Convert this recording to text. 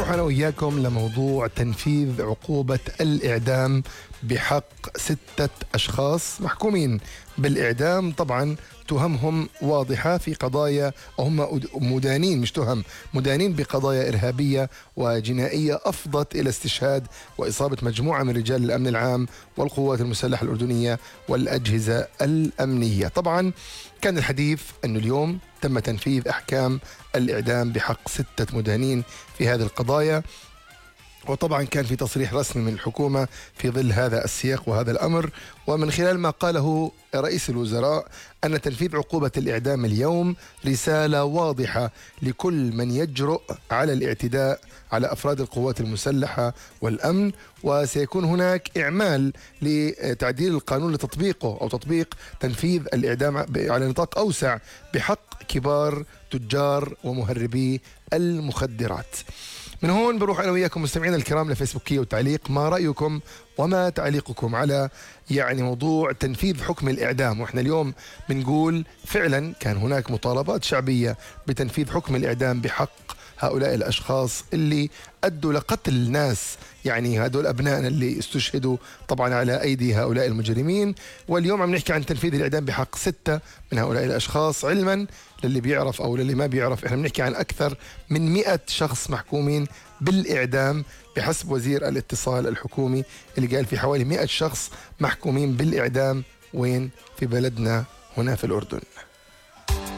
بنروح أنا وإياكم لموضوع تنفيذ عقوبة الإعدام بحق 6 أشخاص محكومين بالإعدام. طبعا تهمهم واضحة في قضايا، هم مدانين، مش تهم، مدانين بقضايا إرهابية وجنائية أفضت إلى استشهاد وإصابة مجموعة من رجال الأمن العام والقوات المسلحة الأردنية والأجهزة الأمنية. طبعا كان الحديث أنه اليوم تم تنفيذ أحكام الإعدام بحق 6 مدانين في هذه القضايا، وطبعا كان في تصريح رسمي من الحكومة في ظل هذا السياق وهذا الأمر، ومن خلال ما قاله رئيس الوزراء أن تنفيذ عقوبة الإعدام اليوم رسالة واضحة لكل من يجرؤ على الاعتداء على أفراد القوات المسلحة والأمن، وسيكون هناك إعمال لتعديل القانون لتطبيقه أو تطبيق تنفيذ الإعدام على نطاق أوسع بحق كبار تجار ومهربي المخدرات. من هون بروح أنا وياكم مستمعينا الكرام لفيسبوكية وتعليق، ما رأيكم وما تعليقكم على موضوع تنفيذ حكم الإعدام؟ وإحنا اليوم بنقول فعلا كان هناك مطالبات شعبية بتنفيذ حكم الإعدام بحق هؤلاء الأشخاص اللي أدوا لقتل ناس، يعني هدول أبنائنا اللي استشهدوا طبعا على أيدي هؤلاء المجرمين. واليوم عم نحكي عن تنفيذ الإعدام بحق 6 من هؤلاء الأشخاص. علما للي بيعرف أو للي ما بيعرف، إحنا بنحكي عن أكثر من 100 شخص محكومين بالإعدام بحسب وزير الاتصال الحكومي اللي قال في حوالي 100 شخص محكومين بالإعدام. وين؟ في بلدنا هنا في الأردن.